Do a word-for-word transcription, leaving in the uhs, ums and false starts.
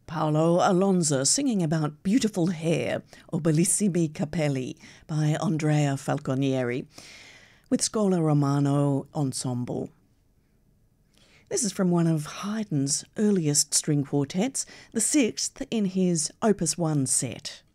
Paolo Alonso singing about Beautiful Hair, or Bellissimi Capelli by Andrea Falconieri, with Scola Romano Ensemble. This is from one of Haydn's earliest string quartets, the sixth in his Opus one set.